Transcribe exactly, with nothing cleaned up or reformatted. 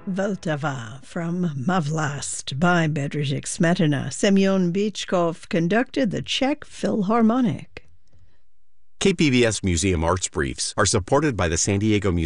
Vltava from Mavlast by Bedřich Smetana. Semyon Bychkov conducted the Czech Philharmonic. K P B S Museum Arts Briefs are supported by the San Diego Museum